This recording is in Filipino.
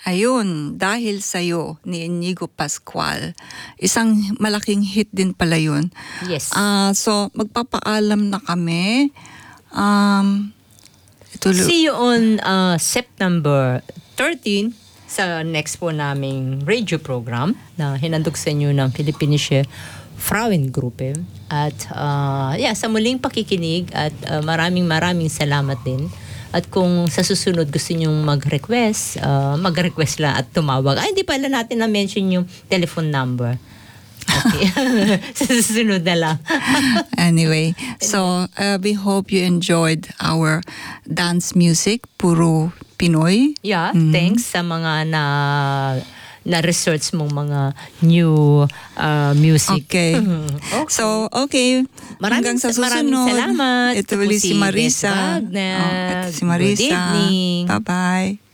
Ayun, Dahil Sa'yo ni Inigo Pascual. Isang malaking hit din pala yun. Yes. So, magpapaalam na kami. See you on September 13 sa next po naming radio program na hinandog sa inyo ng Philippinische Frauengruppe. At sa muling pakikinig at maraming salamat din. At kung sa susunod gusto nyong mag-request lang at tumawag. Ay, hindi pala natin na-mention yung telephone number. Okay. Sa susunod na lang. Anyway, so we hope you enjoyed our dance music, puro Pinoy. Yeah, thanks sa mga na-research mong mga new music. Okay. So, okay. Maraming salamat. Ito ulit si Marisa. Wagner. Ito si Marisa. Good evening. Bye-bye.